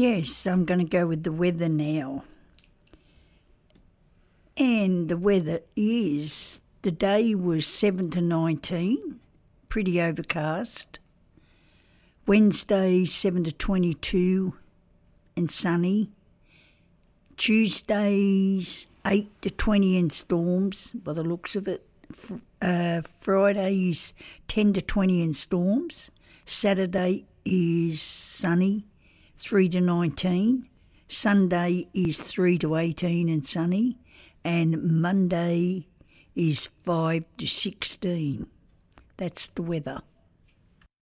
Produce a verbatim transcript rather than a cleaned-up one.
Yes, I'm going to go with the weather now. And the weather is, the day was seven to nineteen, pretty overcast. Wednesday, seven to twenty-two and sunny. Tuesdays, eight to twenty and storms, by the looks of it. Uh, Fridays, ten to twenty and storms. Saturday is sunny, three to nineteen. Sunday is three to eighteen and sunny. And Monday is five to sixteen. That's the weather.